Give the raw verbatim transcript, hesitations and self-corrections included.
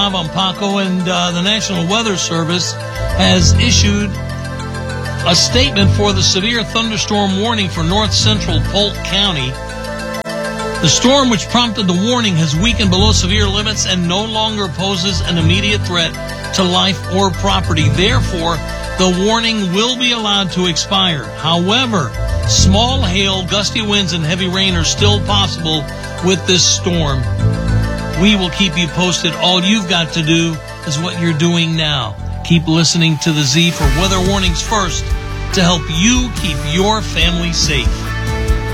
I'm Paco, and uh, the National Weather Service has issued a statement for the severe thunderstorm warning for north central Polk County. The storm, which prompted the warning, has weakened below severe limits and no longer poses an immediate threat to life or property. Therefore, the warning will be allowed to expire. However, small hail, gusty winds, and heavy rain are still possible with this storm. We will keep you posted. All you've got to do is what you're doing now. Keep listening to the Z for weather warnings first to help you keep your family safe.